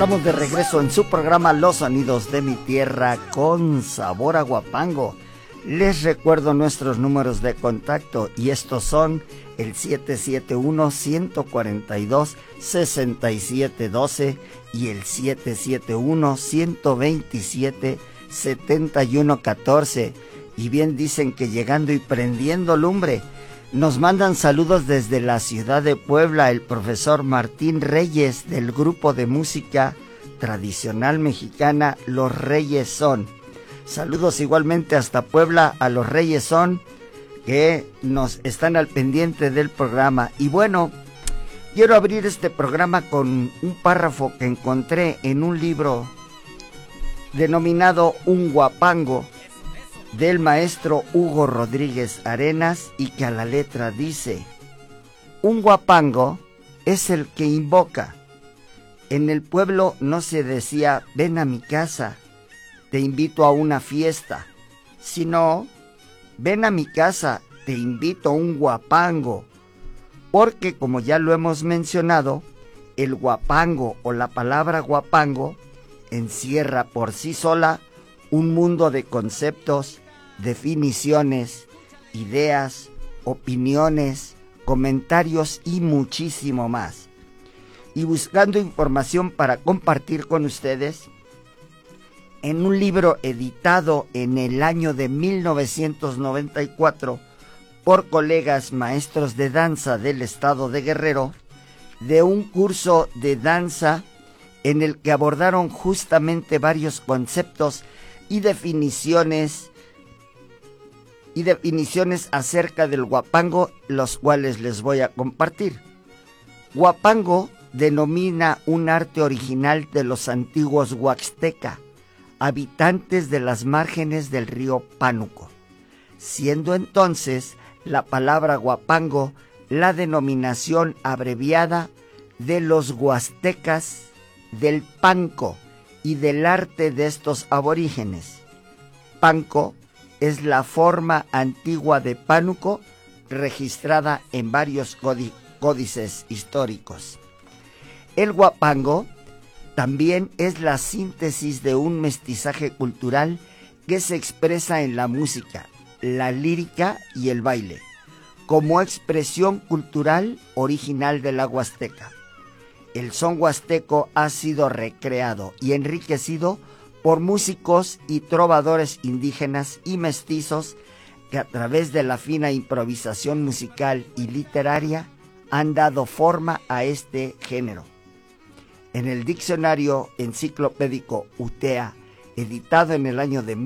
Estamos de regreso en su programa Los Sonidos de mi Tierra con sabor a Huapango. Les recuerdo nuestros números de contacto y estos son el 771-142-6712 y el 771-127-7114. Y bien dicen que llegando y prendiendo lumbre. Nos mandan saludos desde la ciudad de Puebla el profesor Martín Reyes del grupo de música tradicional mexicana Los Reyes Son. Saludos igualmente hasta Puebla a Los Reyes Son que nos están al pendiente del programa. Y bueno, quiero abrir este programa con un párrafo que encontré en un libro denominado Un Huapango, del maestro Hugo Rodríguez Arenas, y que a la letra dice: un huapango es el que invoca. En el pueblo no se decía ven a mi casa, te invito a una fiesta, sino ven a mi casa, te invito a un huapango, porque como ya lo hemos mencionado, el huapango o la palabra huapango encierra por sí sola un mundo de conceptos, definiciones, ideas, opiniones, comentarios y muchísimo más. Y buscando información para compartir con ustedes, en un libro editado en el año de 1994 por colegas maestros de danza del estado de Guerrero, de un curso de danza en el que abordaron justamente varios conceptos y definiciones acerca del huapango, los cuales les voy a compartir. Huapango denomina un arte original de los antiguos huaxteca, habitantes de las márgenes del río Pánuco, siendo entonces la palabra huapango la denominación abreviada de los huastecas del panco y del arte de estos aborígenes. Panco es la forma antigua de Pánuco registrada en varios códices históricos. El huapango también es la síntesis de un mestizaje cultural que se expresa en la música, la lírica y el baile, como expresión cultural original de la Huasteca. El son huasteco ha sido recreado y enriquecido por músicos y trovadores indígenas y mestizos que a través de la fina improvisación musical y literaria han dado forma a este género. En el diccionario enciclopédico UTEA, editado en el año de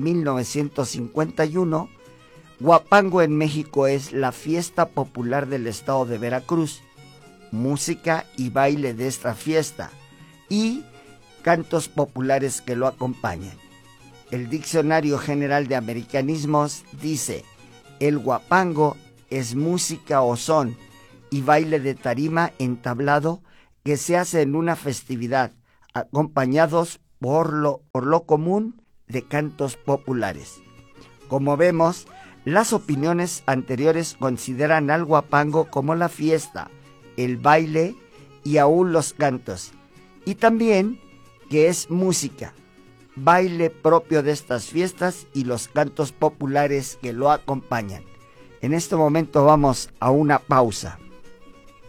1951, huapango en México es la fiesta popular del estado de Veracruz, música y baile de esta fiesta y cantos populares que lo acompañan. El Diccionario General de Americanismos dice: el huapango es música o son y baile de tarima entablado que se hace en una festividad, acompañados por lo común de cantos populares. Como vemos, las opiniones anteriores consideran al huapango como la fiesta, el baile y aún los cantos, y también que es música, baile propio de estas fiestas y los cantos populares que lo acompañan. En este momento vamos a una pausa.